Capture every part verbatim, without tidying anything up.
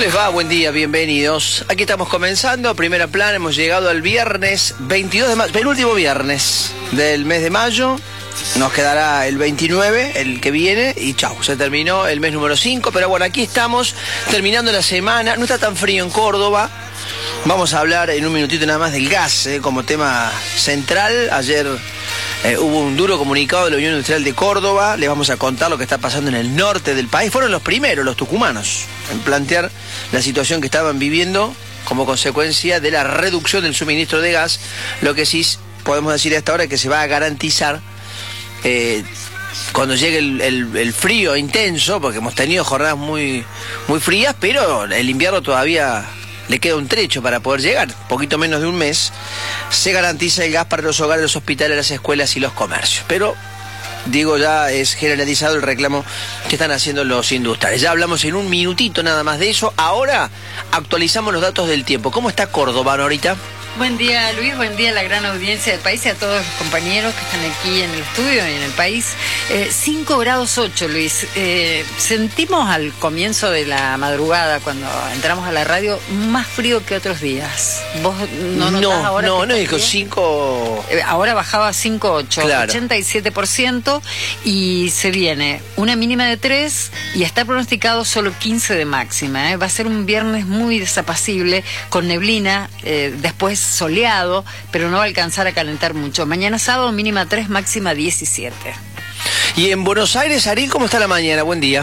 les va? Buen día, bienvenidos. Aquí estamos comenzando, primera plana, hemos llegado al viernes veintidós de mayo, penúltimo viernes del mes de mayo. Nos quedará el veintinueve, el que viene, y chau, se terminó el mes número cinco. Pero bueno, aquí estamos, terminando la semana. No está tan frío en Córdoba. Vamos a hablar en un minutito nada más del gas, eh, como tema central. Ayer eh, hubo un duro comunicado de la Unión Industrial de Córdoba. Les vamos a contar lo que está pasando en el norte del país. Fueron los primeros, los tucumanos, en plantear la situación que estaban viviendo como consecuencia de la reducción del suministro de gas. Lo que sí podemos decir a esta hora es que se va a garantizar Eh, cuando llegue el, el, el frío intenso, porque hemos tenido jornadas muy, muy frías, pero el invierno todavía le queda un trecho para poder llegar, poquito menos de un mes. Se garantiza el gas para los hogares, los hospitales, las escuelas y los comercios, pero digo, ya es generalizado el reclamo que están haciendo los industriales. Ya hablamos en un minutito nada más de eso. Ahora actualizamos los datos del tiempo. ¿Cómo está Córdoba ahorita? Buen día, Luis, buen día a la gran audiencia del país y a todos los compañeros que están aquí en el estudio y en el país. Eh, cinco grados ocho, Luis. Eh, sentimos al comienzo de la madrugada, cuando entramos a la radio, más frío que otros días. ¿Vos no notás no, ahora? No, no, dijo cinco... Eh, ahora bajaba a cinco ocho, claro. ochenta y siete por ciento, y se viene una mínima de tres y está pronosticado solo quince de máxima. ¿eh? Va a ser un viernes muy desapacible, con neblina, eh, después soleado, pero no va a alcanzar a calentar mucho. Mañana sábado mínima tres, máxima diecisiete. Y en Buenos Aires, Ariel, ¿cómo está la mañana? Buen día.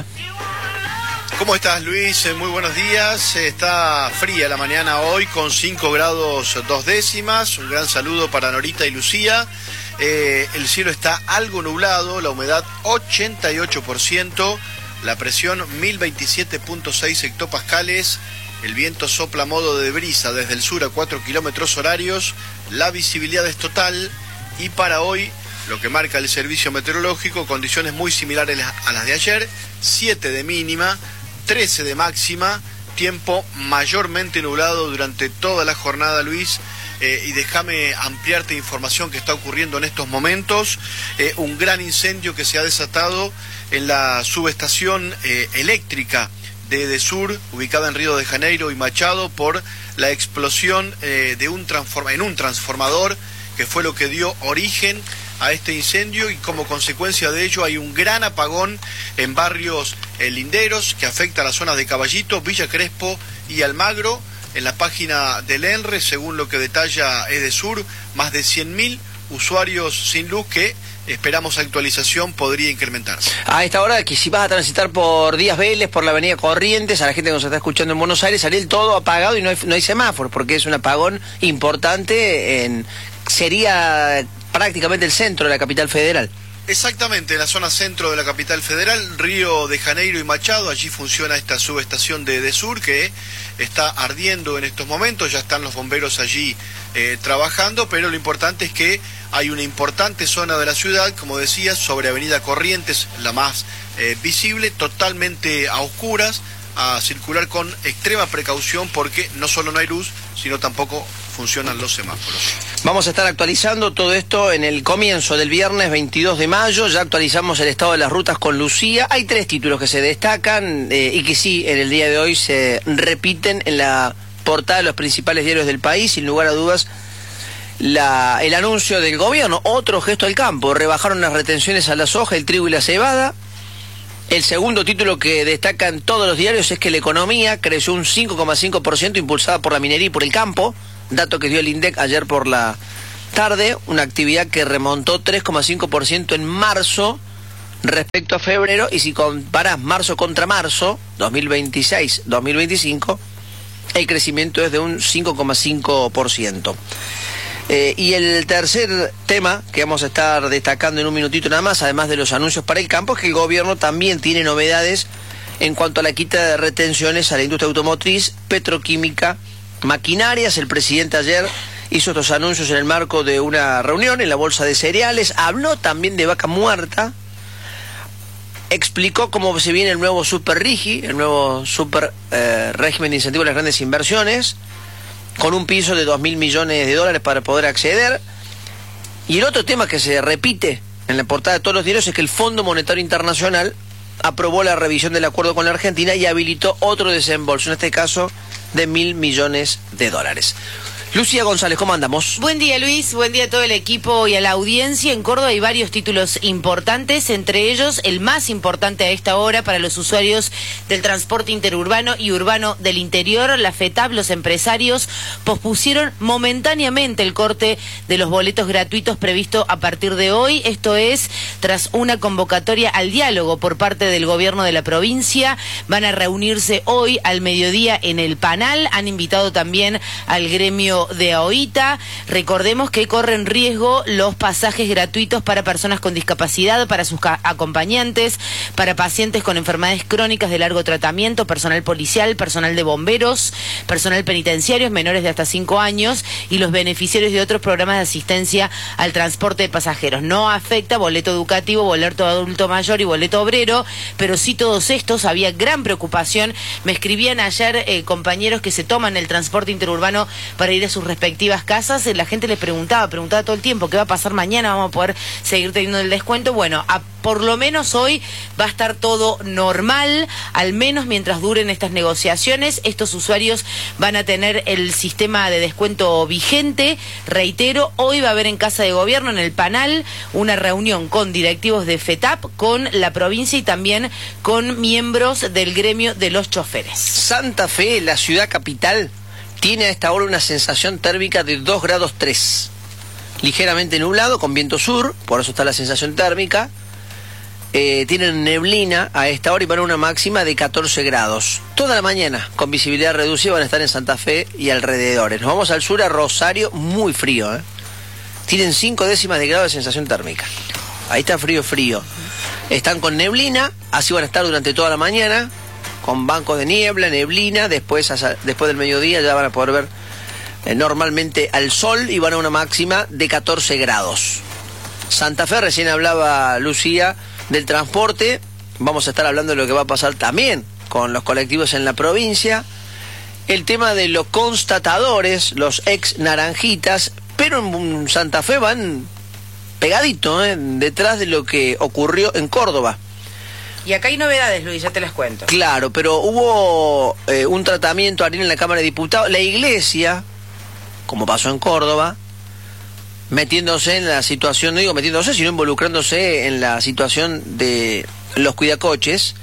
¿Cómo estás, Luis? Muy buenos días. Está fría la mañana hoy con cinco grados dos décimas. Un gran saludo para Norita y Lucía. Eh, el cielo está algo nublado, la humedad ochenta y ocho por ciento, la presión mil veintisiete punto seis hectopascales. El viento sopla a modo de brisa desde el sur a cuatro kilómetros horarios. La visibilidad es total. Y para hoy, lo que marca el servicio meteorológico, condiciones muy similares a las de ayer. siete de mínima, trece de máxima. Tiempo mayormente nublado durante toda la jornada, Luis. Eh, y déjame ampliarte información que está ocurriendo en estos momentos. Eh, un gran incendio que se ha desatado en la subestación eh, eléctrica de Edesur, ubicada en Río de Janeiro y Machado, por la explosión eh, de un transforma en un transformador, que fue lo que dio origen a este incendio, y como consecuencia de ello hay un gran apagón en barrios eh, linderos que afecta a las zonas de Caballito, Villa Crespo y Almagro. En la página del ENRE, según lo que detalla Edesur, más de cien mil usuarios sin luz, que esperamos actualización podría incrementarse. A esta hora, que si vas a transitar por Díaz Vélez, por la avenida Corrientes, a la gente que nos está escuchando en Buenos Aires, salir todo apagado y no hay, no hay semáforos, porque es un apagón importante, en, sería prácticamente el centro de la capital federal. Exactamente, en la zona centro de la capital federal, Río de Janeiro y Machado. Allí funciona esta subestación de Edesur, que está ardiendo en estos momentos. Ya están los bomberos allí eh, trabajando, pero lo importante es que hay una importante zona de la ciudad, como decías, sobre avenida Corrientes, la más eh, visible, totalmente a oscuras, a circular con extrema precaución, porque no solo no hay luz, sino tampoco funcionan los semáforos. Vamos a estar actualizando todo esto en el comienzo del viernes veintidós de mayo. Ya actualizamos el estado de las rutas con Lucía. Hay tres títulos que se destacan eh, y que sí, en el día de hoy se repiten en la portada de los principales diarios del país. Sin lugar a dudas, la, el anuncio del gobierno, otro gesto al campo. Rebajaron las retenciones a la soja, el trigo y la cebada. El segundo título que destacan todos los diarios es que la economía creció un cinco coma cinco por ciento, impulsada por la minería y por el campo. Dato que dio el INDEC ayer por la tarde, una actividad que remontó tres coma cinco por ciento en marzo respecto a febrero, y si comparás marzo contra marzo, dos mil veintiséis dos mil veinticinco, el crecimiento es de un cinco coma cinco por ciento. Eh, y el tercer tema que vamos a estar destacando en un minutito nada más, además de los anuncios para el campo, es que el gobierno también tiene novedades en cuanto a la quita de retenciones a la industria automotriz, petroquímica, maquinarias. El presidente ayer hizo estos anuncios en el marco de una reunión en la Bolsa de Cereales. Habló también de vaca muerta. Explicó cómo se viene el nuevo Super Rigi, el nuevo Super eh, Régimen de Incentivo a las Grandes Inversiones, con un piso de dos mil millones de dólares para poder acceder. Y el otro tema que se repite en la portada de todos los diarios es que el Fondo Monetario Internacional aprobó la revisión del acuerdo con la Argentina y habilitó otro desembolso, en este caso de mil millones de dólares. Lucía González, ¿cómo andamos? Buen día, Luis, buen día a todo el equipo y a la audiencia. En Córdoba hay varios títulos importantes, entre ellos el más importante a esta hora para los usuarios del transporte interurbano y urbano del interior. La FETAP, los empresarios, pospusieron momentáneamente el corte de los boletos gratuitos previsto a partir de hoy. Esto es tras una convocatoria al diálogo por parte del gobierno de la provincia. Van a reunirse hoy al mediodía en el Panal. Han invitado también al gremio de AOITA. Recordemos que corren riesgo los pasajes gratuitos para personas con discapacidad, para sus acompañantes, para pacientes con enfermedades crónicas de largo tratamiento, personal policial, personal de bomberos, personal penitenciario, menores de hasta cinco años y los beneficiarios de otros programas de asistencia al transporte de pasajeros. No afecta boleto educativo, boleto adulto mayor y boleto obrero, pero sí todos estos. Había gran preocupación. Me escribían ayer eh, compañeros que se toman el transporte interurbano para ir a sus respectivas casas. La gente le preguntaba, preguntaba todo el tiempo, ¿qué va a pasar mañana? ¿Vamos a poder seguir teniendo el descuento? Bueno, a, por lo menos hoy va a estar todo normal, al menos mientras duren estas negociaciones. Estos usuarios van a tener el sistema de descuento vigente. Reitero, hoy va a haber en Casa de Gobierno, en el Panal, una reunión con directivos de FETAP, con la provincia y también con miembros del gremio de los choferes. Santa Fe, la ciudad capital, tiene a esta hora una sensación térmica de dos grados tres. Ligeramente nublado, con viento sur, por eso está la sensación térmica. Eh, tienen neblina a esta hora y van a una máxima de catorce grados. Toda la mañana, con visibilidad reducida, van a estar en Santa Fe y alrededores. Nos vamos al sur, a Rosario, muy frío, ¿eh? Tienen cinco décimas de grado de sensación térmica. Ahí está frío, frío. Están con neblina, así van a estar durante toda la mañana, con bancos de niebla, neblina. Después, después del mediodía ya van a poder ver eh, normalmente al sol y van a una máxima de catorce grados. Santa Fe, recién hablaba Lucía del transporte. Vamos a estar hablando de lo que va a pasar también con los colectivos en la provincia. El tema de los constatadores, los ex naranjitas, pero en Santa Fe van pegadito, ¿eh? detrás de lo que ocurrió en Córdoba. Y acá hay novedades, Luis, ya te las cuento. Claro, pero hubo eh, un tratamiento ayer en la Cámara de Diputados. La Iglesia, como pasó en Córdoba, metiéndose en la situación, no digo metiéndose, sino involucrándose en la situación de los cuidacoches.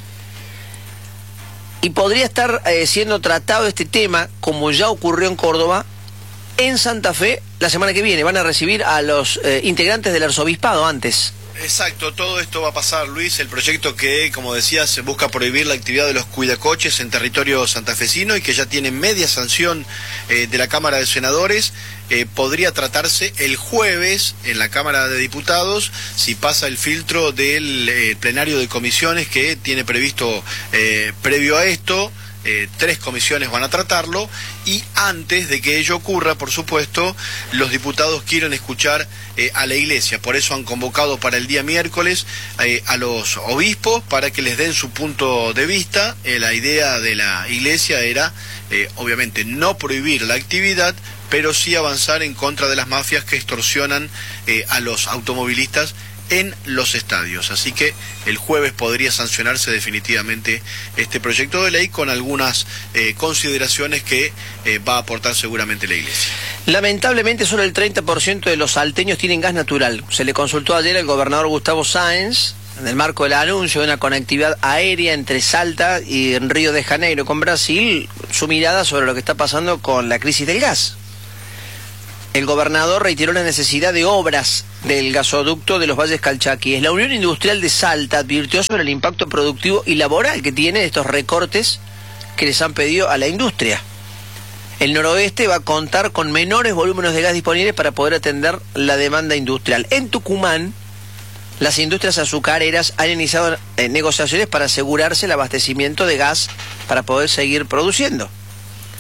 Y podría estar eh, siendo tratado este tema, como ya ocurrió en Córdoba, en Santa Fe la semana que viene. Van a recibir a los eh, integrantes del arzobispado antes. Exacto, todo esto va a pasar, Luis. El proyecto que, como decías, busca prohibir la actividad de los cuidacoches en territorio santafesino y que ya tiene media sanción eh, de la Cámara de Senadores, eh, podría tratarse el jueves en la Cámara de Diputados si pasa el filtro del eh, plenario de comisiones que tiene previsto eh, previo a esto. Eh, tres comisiones van a tratarlo y antes de que ello ocurra, por supuesto, los diputados quieren escuchar eh, a la Iglesia. Por eso han convocado para el día miércoles eh, a los obispos para que les den su punto de vista. Eh, la idea de la Iglesia era, eh, obviamente, no prohibir la actividad, pero sí avanzar en contra de las mafias que extorsionan eh, a los automovilistas en los estadios. Así que el jueves podría sancionarse definitivamente este proyecto de ley con algunas eh, consideraciones que eh, va a aportar seguramente la Iglesia. Lamentablemente solo el treinta por ciento de los salteños tienen gas natural. Se le consultó ayer al gobernador Gustavo Sáenz en el marco del anuncio de una conectividad aérea entre Salta y Río de Janeiro con Brasil, su mirada sobre lo que está pasando con la crisis del gas. El gobernador reiteró la necesidad de obras del gasoducto de los Valles Calchaquíes. La Unión Industrial de Salta advirtió sobre el impacto productivo y laboral que tiene estos recortes que les han pedido a la industria. El noroeste va a contar con menores volúmenes de gas disponibles para poder atender la demanda industrial. En Tucumán, las industrias azucareras han iniciado eh, negociaciones para asegurarse el abastecimiento de gas para poder seguir produciendo.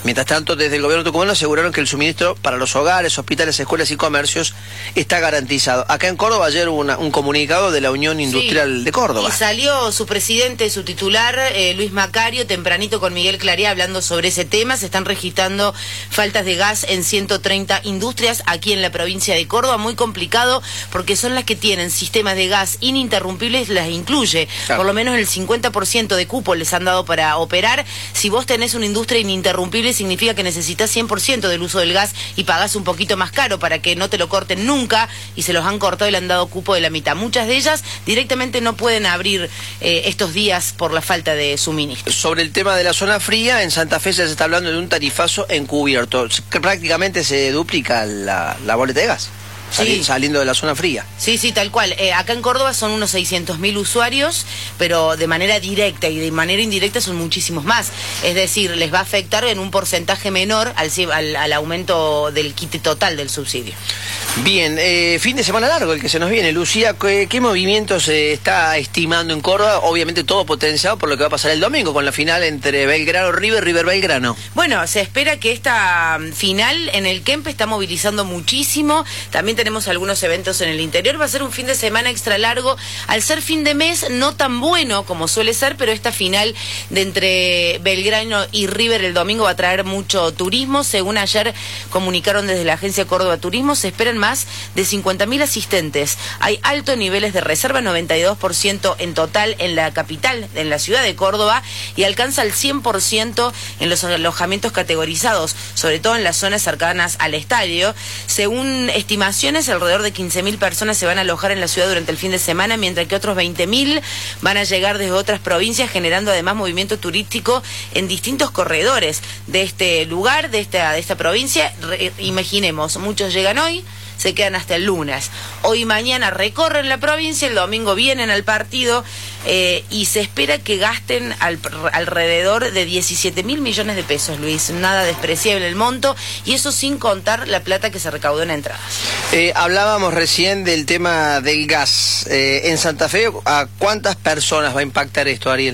Mientras tanto, desde el gobierno tucumano aseguraron que el suministro para los hogares, hospitales, escuelas y comercios está garantizado. Acá en Córdoba ayer hubo una, un comunicado de la Unión Industrial sí, de Córdoba. Y salió su presidente, su titular, eh, Luis Macario, tempranito con Miguel Claría hablando sobre ese tema. Se están registrando faltas de gas en ciento treinta industrias aquí en la provincia de Córdoba. Muy complicado porque son las que tienen sistemas de gas ininterrumpibles, las incluye. Claro. Por lo menos el cincuenta por ciento de cupo les han dado para operar. Si vos tenés una industria ininterrumpible, significa que necesitas cien por ciento del uso del gas y pagás un poquito más caro para que no te lo corten nunca, y se los han cortado y le han dado cupo de la mitad. Muchas de ellas directamente no pueden abrir eh, estos días por la falta de suministro. Sobre el tema de la zona fría, en Santa Fe ya se está hablando de un tarifazo encubierto, que prácticamente se duplica la, la boleta de gas. Sí. Saliendo de la zona fría. Sí, sí, tal cual. Eh, acá en Córdoba son unos seiscientos mil usuarios, pero de manera directa, y de manera indirecta son muchísimos más. Es decir, les va a afectar en un porcentaje menor al, al, al aumento del quite total del subsidio. Bien, eh, fin de semana largo el que se nos viene. Lucía, ¿qué, qué movimiento se está estimando en Córdoba? Obviamente todo potenciado por lo que va a pasar el domingo con la final entre Belgrano-River, River-Belgrano. Bueno, se espera que esta final en el Kempe está movilizando muchísimo. También tenemos algunos eventos en el interior. Va a ser un fin de semana extra largo. Al ser fin de mes, no tan bueno como suele ser, pero esta final de entre Belgrano y River el domingo va a traer mucho turismo. Según ayer comunicaron desde la agencia Córdoba Turismo, se esperan más de cincuenta mil asistentes. Hay altos niveles de reserva, noventa y dos por ciento en total en la capital, en la ciudad de Córdoba, y alcanza el cien por ciento en los alojamientos categorizados, sobre todo en las zonas cercanas al estadio. Según estimaciones, alrededor de quince mil personas se van a alojar en la ciudad durante el fin de semana, mientras que otros veinte mil van a llegar desde otras provincias, generando además movimiento turístico en distintos corredores de este lugar, de esta, de esta provincia. Re, imaginemos, muchos llegan hoy, se quedan hasta el lunes. Hoy y mañana recorren la provincia, el domingo vienen al partido eh, y se espera que gasten al, alrededor de diecisiete mil millones de pesos, Luis. Nada despreciable el monto, y eso sin contar la plata que se recaudó en entradas. Eh, hablábamos recién del tema del gas. Eh, en Santa Fe, ¿a cuántas personas va a impactar esto, Ariel?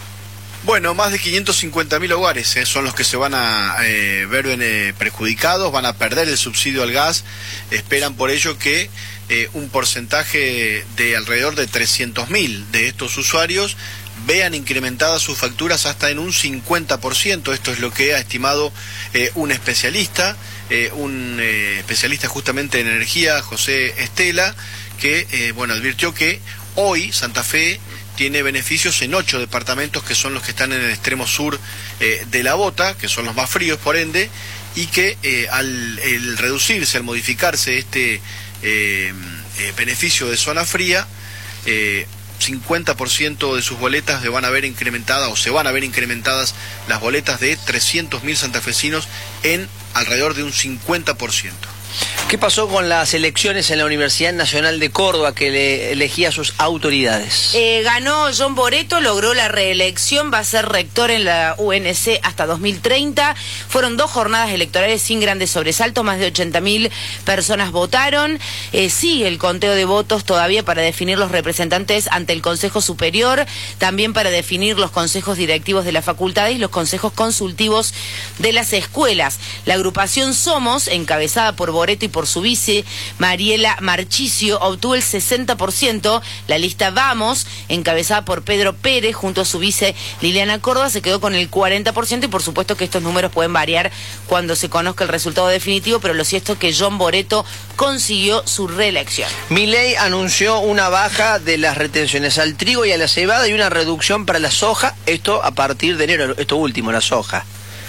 Bueno, más de quinientos cincuenta mil hogares eh, son los que se van a eh, ver eh, perjudicados, van a perder el subsidio al gas. Esperan por ello que eh, un porcentaje de alrededor de trescientos mil de estos usuarios vean incrementadas sus facturas hasta en un cincuenta por ciento. Esto es lo que ha estimado eh, un especialista, eh, un eh, especialista justamente en energía, José Estela, que eh, bueno, advirtió que hoy Santa Fe tiene beneficios en ocho departamentos que son los que están en el extremo sur eh, de la bota, que son los más fríos por ende, y que eh, al el reducirse, al modificarse este eh, eh, beneficio de zona fría, eh, cincuenta por ciento de sus boletas se van a ver incrementadas, o se van a ver incrementadas las boletas de trescientos mil santafesinos en alrededor de un cincuenta por ciento. ¿Qué pasó con las elecciones en la Universidad Nacional de Córdoba, que le elegía a sus autoridades? Eh, ganó John Boretto, logró la reelección, va a ser rector en la U N C hasta dos mil treinta. Fueron dos jornadas electorales sin grandes sobresaltos, más de ochenta mil personas votaron. Eh, sigue el conteo de votos todavía para definir los representantes ante el Consejo Superior, también para definir los consejos directivos de las facultades y los consejos consultivos de las escuelas. La agrupación Somos, encabezada por Boretto y por su vice, Mariela Marchicio, obtuvo el sesenta por ciento. La lista Vamos, encabezada por Pedro Pérez, junto a su vice Liliana Córdoba, se quedó con el cuarenta por ciento, y por supuesto que estos números pueden variar cuando se conozca el resultado definitivo, pero lo cierto es que John Boretto consiguió su reelección. Milei anunció una baja de las retenciones al trigo y a la cebada y una reducción para la soja, esto a partir de enero, esto último, la soja.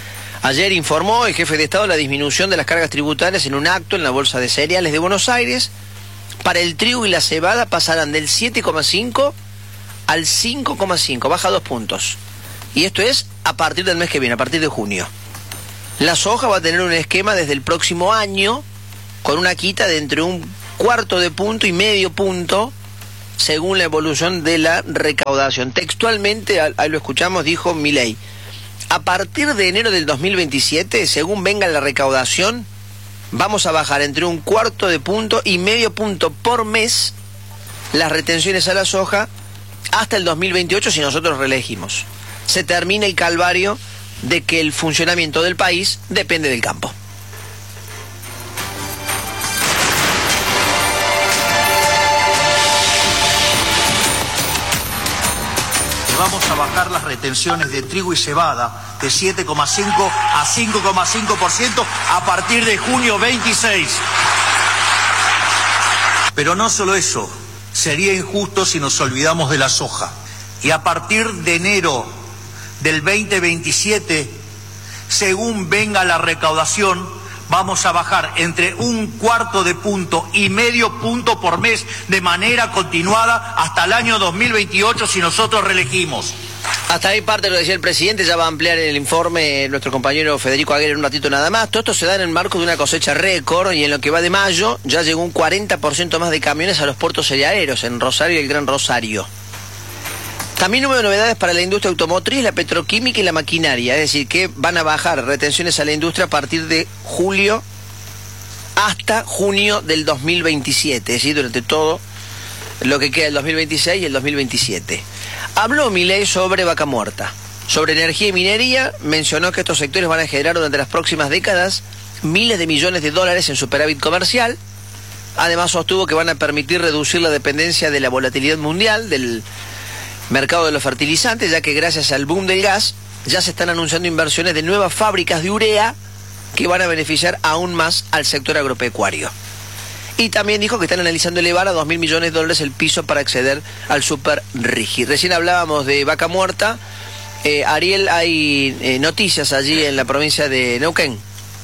Ayer informó el jefe de Estado la disminución de las cargas tributarias en un acto en la Bolsa de Cereales de Buenos Aires. Para el trigo y la cebada pasarán del siete coma cinco al cinco coma cinco, baja dos puntos. Y esto es a partir del mes que viene, a partir de junio. La soja va a tener un esquema desde el próximo año con una quita de entre un cuarto de punto y medio punto según la evolución de la recaudación. Textualmente, ahí lo escuchamos, dijo Milei: a partir de enero del dos mil veintisiete, según venga la recaudación, vamos a bajar entre un cuarto de punto y medio punto por mes las retenciones a la soja hasta el dos mil veintiocho si nosotros reelegimos. Se termina el calvario de que el funcionamiento del país depende del campo. Vamos a bajar las retenciones de trigo y cebada de siete coma cinco a cinco coma cinco por ciento a partir de junio veintiséis. Pero no solo eso, sería injusto si nos olvidamos de la soja. Y a partir de enero del veinte veintisiete, según venga la recaudación, vamos a bajar entre un cuarto de punto y medio punto por mes de manera continuada hasta el año dos mil veintiocho si nosotros reelegimos. Hasta ahí parte de lo que decía el presidente, ya va a ampliar el informe nuestro compañero Federico Aguirre en un ratito nada más. Todo esto se da en el marco de una cosecha récord y en lo que va de mayo ya llegó un cuarenta por ciento más de camiones a los puertos cerealeros en Rosario y el Gran Rosario. También hubo novedades para la industria automotriz, la petroquímica y la maquinaria, es decir, que van a bajar retenciones a la industria a partir de julio hasta junio del dos mil veintisiete, es decir, durante todo lo que queda del dos mil veintiséis y el dos mil veintisiete. Habló Milei sobre Vaca Muerta, sobre energía y minería, mencionó que estos sectores van a generar durante las próximas décadas miles de millones de dólares en superávit comercial. Además sostuvo que van a permitir reducir la dependencia de la volatilidad mundial, del mercado de los fertilizantes, ya que gracias al boom del gas ya se están anunciando inversiones de nuevas fábricas de urea que van a beneficiar aún más al sector agropecuario. Y también dijo que están analizando elevar a dos mil millones de dólares el piso para acceder al super RIGI. Recién hablábamos de Vaca Muerta. Eh, Ariel, hay eh, noticias allí en la provincia de Neuquén.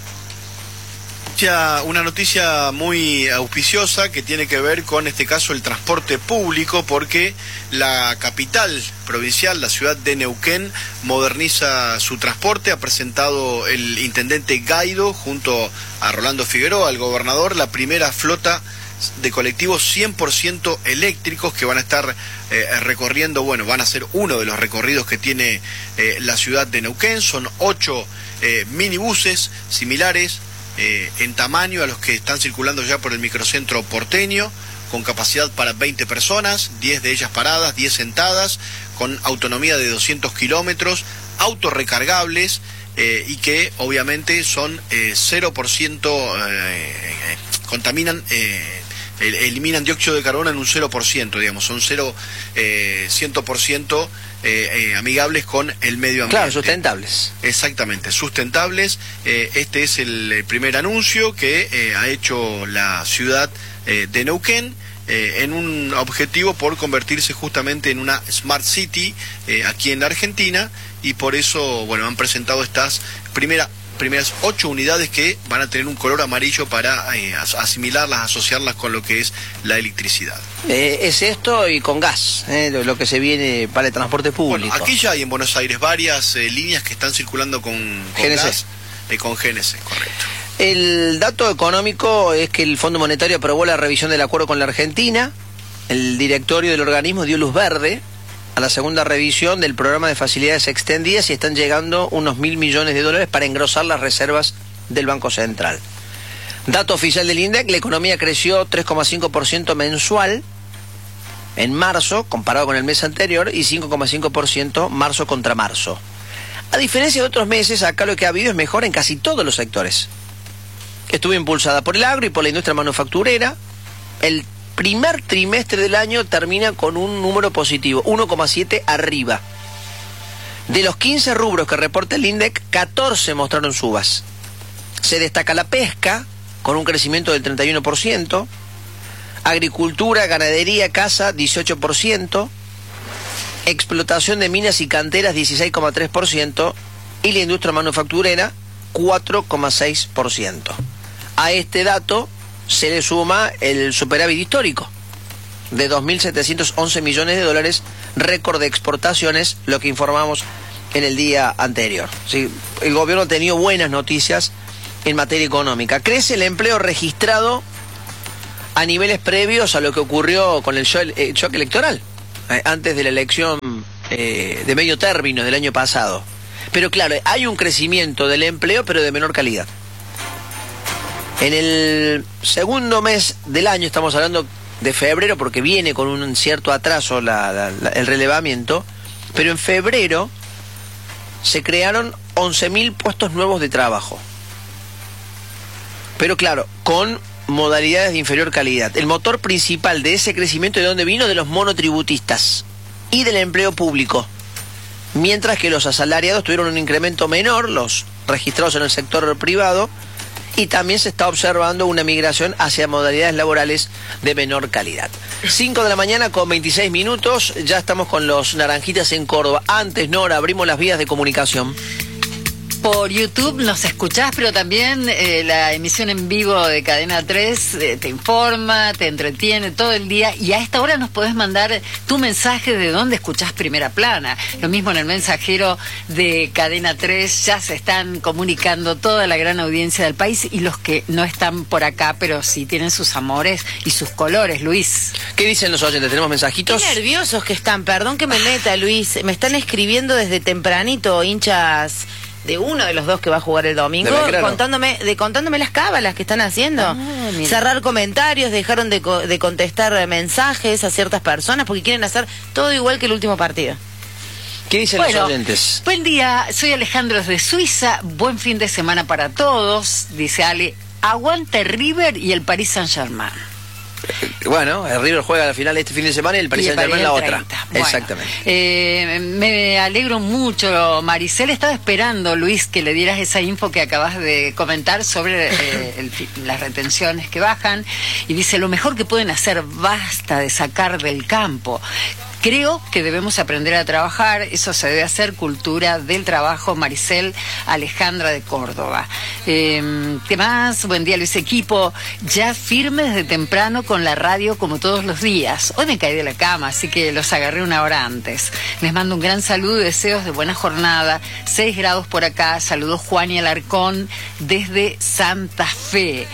Una noticia muy auspiciosa que tiene que ver con, en este caso, el transporte público, porque la capital provincial, la ciudad de Neuquén, moderniza su transporte. Ha presentado el intendente Gaido junto a Rolando Figueroa, el gobernador, la primera flota de colectivos cien por ciento eléctricos que van a estar eh, recorriendo, bueno, van a ser uno de los recorridos que tiene eh, la ciudad de Neuquén. Son ocho eh, minibuses similares Eh, en tamaño a los que están circulando ya por el microcentro porteño, con capacidad para veinte personas, diez de ellas paradas, diez sentadas, con autonomía de doscientos kilómetros, autorrecargables eh, y que obviamente son eh, cero por ciento, eh, eh, contaminan, eh, eliminan dióxido de carbono en un cero por ciento, digamos, son cero, eh, cien por ciento eh, eh, amigables con el medio ambiente. Claro, sustentables. Exactamente, sustentables. Eh, este es el primer anuncio que eh, ha hecho la ciudad eh, de Neuquén, eh, en un objetivo por convertirse justamente en una Smart City eh, aquí en la Argentina, y por eso, bueno, han presentado estas primeras primeras ocho unidades que van a tener un color amarillo para eh, asimilarlas, asociarlas con lo que es la electricidad. Eh, es esto y con gas, eh, lo, lo que se viene para el transporte público. Bueno, aquí ya hay en Buenos Aires varias eh, líneas que están circulando con, con G N C. gas, eh, con G N C, correcto. El dato económico es que el Fondo Monetario aprobó la revisión del acuerdo con la Argentina. El directorio del organismo dio luz verde a la segunda revisión del programa de facilidades extendidas y están llegando unos mil millones de dólares para engrosar las reservas del Banco Central. Dato oficial del INDEC, la economía creció tres coma cinco por ciento mensual en marzo, comparado con el mes anterior, y cinco coma cinco por ciento marzo contra marzo. A diferencia de otros meses, acá lo que ha habido es mejor en casi todos los sectores. Estuvo impulsada por el agro y por la industria manufacturera. El primer trimestre del año termina con un número positivo, uno coma siete arriba. De los quince rubros que reporta el INDEC, catorce mostraron subas. Se destaca la pesca, con un crecimiento del treinta y uno por ciento, agricultura, ganadería, caza, dieciocho por ciento, explotación de minas y canteras, dieciséis coma tres por ciento, y la industria manufacturera, cuatro coma seis por ciento. A este dato se le suma el superávit histórico de dos mil setecientos once millones de dólares, récord de exportaciones, lo que informamos en el día anterior. Sí, el gobierno ha tenido buenas noticias en materia económica. Crece el empleo registrado a niveles previos a lo que ocurrió con el shock, eh, shock electoral, eh, antes de la elección eh, de medio término del año pasado. Pero claro, hay un crecimiento del empleo, pero de menor calidad. En el segundo mes del año, estamos hablando de febrero, porque viene con un cierto atraso la, la, la, el relevamiento, pero en febrero se crearon once mil puestos nuevos de trabajo. Pero claro, con modalidades de inferior calidad. El motor principal de ese crecimiento, ¿de dónde vino? De los monotributistas y del empleo público. Mientras que los asalariados tuvieron un incremento menor, los registrados en el sector privado, y también se está observando una migración hacia modalidades laborales de menor calidad. cinco de la mañana con veintiséis minutos, ya estamos con los Naranjitas en Córdoba. Antes, Nora, abrimos las vías de comunicación. Por YouTube nos escuchás, pero también eh, la emisión en vivo de Cadena tres eh, te informa, te entretiene todo el día, y a esta hora nos podés mandar tu mensaje de dónde escuchás Primera Plana. Lo mismo en el mensajero de Cadena tres, ya se están comunicando toda la gran audiencia del país y los que no están por acá, pero sí tienen sus amores y sus colores, Luis. ¿Qué dicen los oyentes? ¿Tenemos mensajitos? Qué nerviosos que están, perdón que me meta, Luis. Me están escribiendo desde tempranito, hinchas de uno de los dos que va a jugar el domingo, de contándome de contándome las cábalas que están haciendo. Ah, cerrar comentarios, dejaron de, co de contestar mensajes a ciertas personas porque quieren hacer todo igual que el último partido. ¿Qué dicen bueno, los oyentes? Buen día, soy Alejandro desde Suiza, buen fin de semana para todos, dice Ale. Aguante River y el Paris Saint-Germain. Bueno, el River juega la final este fin de semana y el Paris Saint-Germain la otra. Bueno, exactamente. Eh, me alegro mucho, Maricel. Estaba esperando, Luis, que le dieras esa info que acabas de comentar sobre eh, el, las retenciones que bajan. Y dice, lo mejor que pueden hacer, basta de sacar del campo. Creo que debemos aprender a trabajar, eso se debe hacer, cultura del trabajo. Maricel Alejandra de Córdoba. Eh, ¿Qué más? Buen día, Luis Equipo. Ya firme desde temprano con la radio como todos los días. Hoy me caí de la cama, así que los agarré una hora antes. Les mando un gran saludo y deseos de buena jornada. Seis grados por acá. Saludos Juan y Alarcón desde Santa Fe.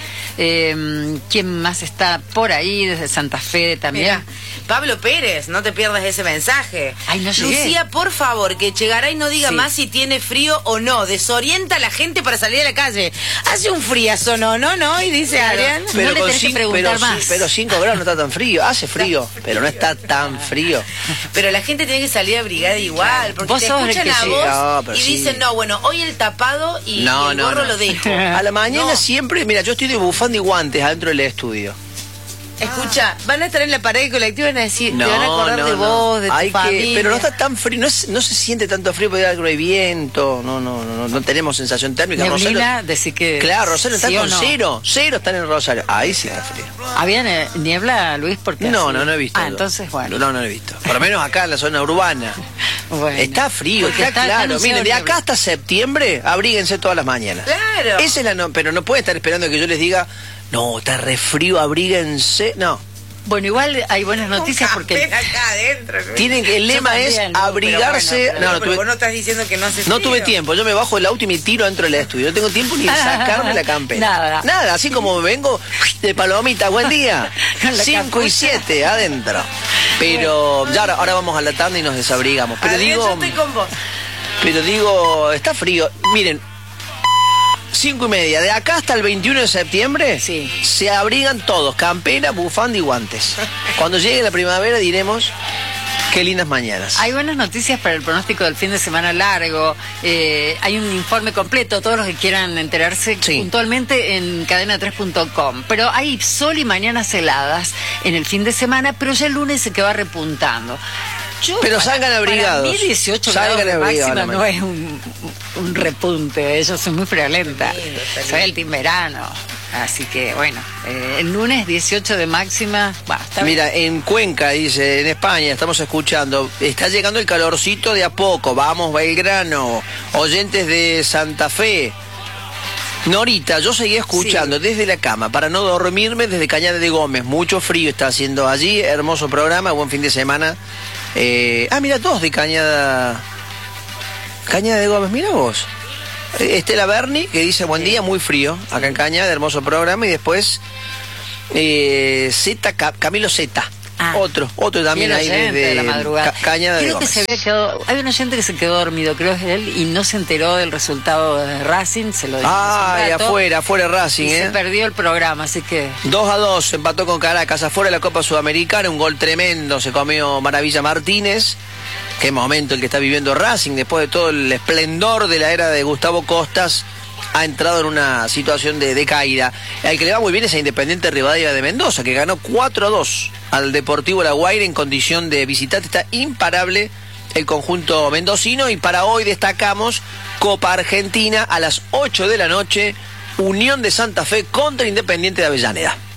Eh, ¿Quién más está por ahí desde Santa Fe también? Mira, Pablo Pérez, no te pierdas ese mensaje. Ay, no llegué. Lucía, por favor, que Chegaray no diga sí. más si tiene frío o no. Desorienta a la gente para salir a la calle. Hace un friazo, no, no, no, y dice claro, Adrián. Pero no le tenés que preguntar pero, más. Pero cinco grados no está tan frío. Hace frío, pero no está tan frío. Pero la gente tiene que salir abrigada igual, porque vos te sos escuchan el que a sí. vos no, y sí. dicen, no, bueno, hoy el tapado y, no, y el no, gorro no. lo dejo. A la mañana no. siempre, mira, yo estoy de bufanda y guantes adentro del estudio. Escucha, van a estar en la pared colectiva y van a decir, No, te van a acordar no, de no. vos, de tu Hay familia. que, pero no está tan frío, no, es, no se siente tanto frío porque hay viento, no, no, no, no tenemos sensación térmica. Neblina, decir que claro, Rosario está sí con no. cero, cero están en Rosario. Ahí sí está frío. ¿Había ne niebla, Luis? Porque No, así... no, no he visto. Ah, entonces, bueno. No, no he visto. Por lo menos acá en la zona urbana. Bueno. Está frío, Porque está, está claro. Miren, de niebla. acá hasta septiembre, abríguense todas las mañanas. Claro. Esa es la no, pero no puede estar esperando que yo les diga, no, está re frío, abríguense. No. Bueno, igual hay buenas noticias porque... acá adentro. Tienen que, el lema también, es ¿no? abrigarse. Pero bueno, no, no, Pero tuve, vos no estás diciendo que no hace no frío. tuve tiempo. Yo me bajo del auto y me tiro dentro del estudio. No tengo tiempo ni de sacarme la campera. Nada. Nada, así como vengo de palomita. Buen día. Con la Cinco y siete adentro. Pero ya ahora, ahora vamos a la tanda y nos desabrigamos. Pero Adrián, digo, yo estoy con vos. pero digo, está frío. Miren. Cinco y media, de acá hasta el veintiuno de septiembre sí. se abrigan todos, campera, bufanda y guantes. Cuando llegue la primavera diremos qué lindas mañanas. Hay buenas noticias para el pronóstico del fin de semana largo. Eh, hay un informe completo, todos los que quieran enterarse sí. puntualmente en cadena tres punto com. Pero hay sol y mañanas heladas en el fin de semana, pero ya el lunes se que va repuntando. Yo, pero para, salgan abrigados. Para mí dieciocho salgan grados de abrigados máxima no es un, un repunte. Yo soy muy friolenta. Soy el team verano. Así que, bueno, eh, el lunes dieciocho de máxima. Bah, está Mira, bien. en Cuenca, dice, en España, estamos escuchando, está llegando el calorcito de a poco. Vamos, Belgrano. Oyentes de Santa Fe. Norita, yo seguía escuchando sí. desde la cama para no dormirme desde Cañada de Gómez. Mucho frío está haciendo allí. Hermoso programa, buen fin de semana. Eh, ah, mira, dos de Cañada. Cañada de Gómez, mira vos. Estela Berni, que dice buen día, muy frío, acá en Cañada, hermoso programa. Y después, eh, Zeta, Camilo Zeta. Ah. Otro, otro también ahí oyente desde de la madrugada. Ca- Cañada de Creo que Gómez. se había quedado, hay un oyente que se quedó dormido, creo que es él, y no se enteró del resultado de Racing, se lo dijimos Ah, hace y un rato, afuera, afuera Racing, y ¿eh? se perdió el programa, así que... dos a dos, empató con Caracas, afuera de la Copa Sudamericana, un gol tremendo, se comió Maravilla Martínez. Qué momento el que está viviendo Racing, después de todo el esplendor de la era de Gustavo Costas, ha entrado en una situación de, de caída. El que le va muy bien es a Independiente Rivadavia de Mendoza, que ganó cuatro a dos al Deportivo La Guaira en condición de visitante. Está imparable el conjunto mendocino, y para hoy destacamos Copa Argentina a las ocho de la noche, Unión de Santa Fe contra Independiente de Avellaneda.